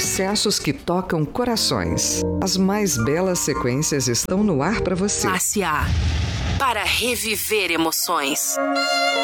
sucessos que tocam corações. As mais belas sequências estão no ar para você. Classe A, para reviver emoções.